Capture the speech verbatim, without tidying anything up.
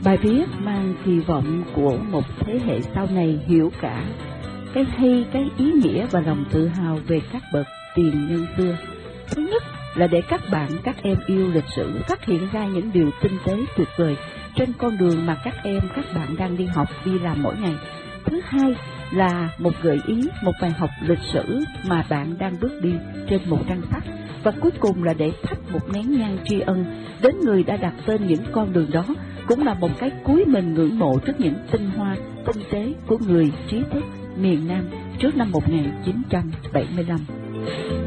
Bài viết mang kỳ vọng của một thế hệ sau này hiểu cả cái hay, cái ý nghĩa và lòng tự hào về các bậc tiền nhân xưa. Thứ nhất là để các bạn, các em yêu lịch sử phát hiện ra những điều tinh tế tuyệt vời trên con đường mà các em, các bạn đang đi học, đi làm mỗi ngày. Thứ hai là một gợi ý, một bài học lịch sử mà bạn đang bước đi trên một trang sách. Và cuối cùng là để thắp một nén nhang tri ân đến người đã đặt tên những con đường đó, cũng là một cái cúi mình ngưỡng mộ trước những tinh hoa, tinh tế của người trí thức miền Nam trước năm một nghìn chín trăm bảy mươi lăm.